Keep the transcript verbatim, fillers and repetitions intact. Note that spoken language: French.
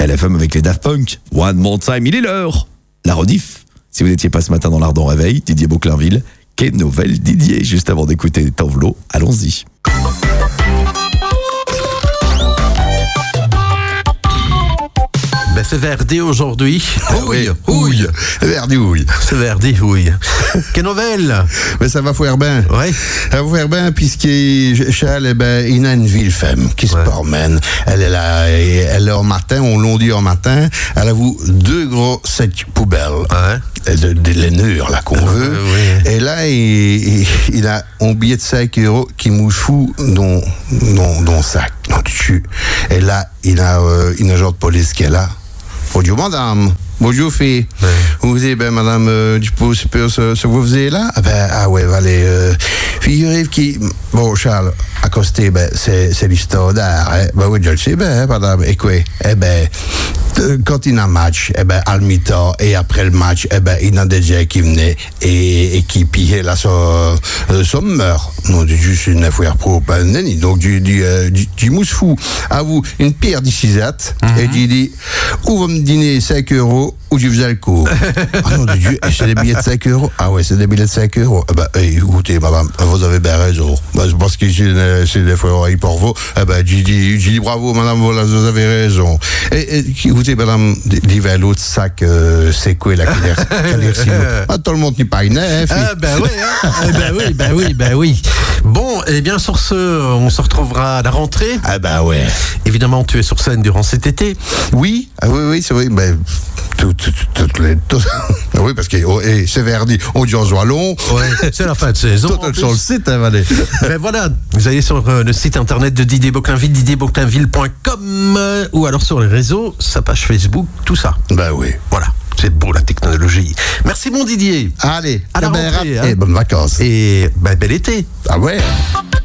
L F M avec les Daft Punk. One more time, il est l'heure. La rediff. Si vous n'étiez pas ce matin dans l'Ardent Réveil, Didier Beauclainville. Quelle nouvelle Didier, juste avant d'écouter Tanvlo, allons-y. Ben c'est Verdi aujourd'hui. Houille, houille, Verdi houille. C'est Verdi, oui. Quelle nouvelle? Mais ça va faire bien. Ouais. Ça va faire bien puisque Charles, eh ben, il a une ville femme qui se Ouais. promène. Elle est là, et elle est au matin, on l'a dit au matin. Elle a vu deux gros sacs poubelles. Ouais. De, de lainure, là, qu'on veut. oui. Et là, il, il, il a un billet de cinq euros qui mouche fou dans, dans, dans le sac, dans le dessus. Et là, il a euh, une agent de police qui est là. Bonjour, madame. Bonjour, fille. Ouais. Vous dites, ben, madame, euh, du coup, c'est peu ce que vous faisiez là? Ah, ben, ah ouais, allez. Euh, figurez-vous qui. Bon, Charles, accosté, ben, c'est, c'est l'histoire d'art, hein? Ben oui, je le sais, ben, madame. Et quoi? Eh ben, euh, quand il y a un match, eh ben, à le mi-temps, et après le match, eh ben, il y a des gens qui venaient et, et qui pillaient la so, euh, somme meurt. Non, du juste une affaire pro, ben, nenni. Donc, du, du, euh, du, du mousse fou. À vous, une pierre d'icisate, mm-hmm. Et tu dis, ou vous me dînez cinq euros, ou je faisais le coup. Ah non, de Dieu, et c'est des billets de cinq euros. Ah ouais, c'est des billets de cinq euros. Eh ben, hey, écoutez, madame, vous avez bien raison. Ben, c'est parce que c'est, c'est des fois pour vous. Eh ben, j'ai dit, j'ai dit bravo, madame, voilà, vous avez raison. Et, et écoutez, madame, l'hiver, l'autre sac, euh, c'est quoi la calère? Ah, tout le monde n'est pas une nef. Ah, ben oui, hein. Eh ben oui, ben oui, ben oui. Bon, et bien sur ce, on se retrouvera à la rentrée. Ah ben ouais. Évidemment, tu es sur scène durant cet été. Oui, ah oui, oui, c'est vrai. Ben, tout, tout, tout, tout, les, tout. Oui, parce que oh, et c'est Verdi, on dit en joie long. Ouais, c'est la fin de saison. Tout sur le site, hein, allez. Ben voilà, vous allez sur euh, le site internet de Didier Beauclainville, didier beauclainville point com, euh, ou alors sur les réseaux, sa page Facebook, tout ça. Ben oui. Voilà, c'est beau la technologie. Merci mon Didier. Allez, à la ben, rentrée. rap- Hein. et bonnes vacances. Et ben, bel été. Ah ouais.